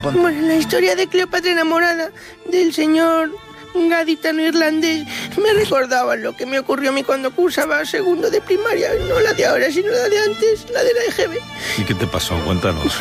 Bueno, la historia de Cleopatra enamorada del señor gaditano irlandés me recordaba lo que me ocurrió a mí cuando cursaba segundo de primaria. No la de ahora, sino la de antes, la de la EGB. ¿Y qué te pasó? Cuéntanos.